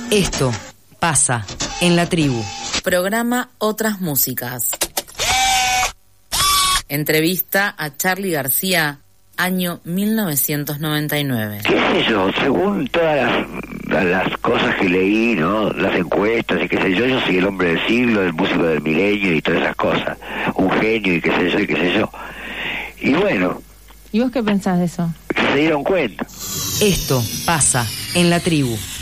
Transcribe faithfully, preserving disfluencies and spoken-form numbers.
Esto pasa en la tribu. Programa Otras Músicas. Entrevista a Charly García, año mil novecientos noventa y nueve. ¿Qué sé yo? Según todas las, las cosas que leí, ¿no? Las encuestas y qué sé yo, yo soy el hombre del siglo, el músico del milenio y todas esas cosas. Un genio y qué sé yo y qué sé yo. Y bueno. ¿Y vos qué pensás de eso? Se dieron cuenta. Esto pasa en la tribu.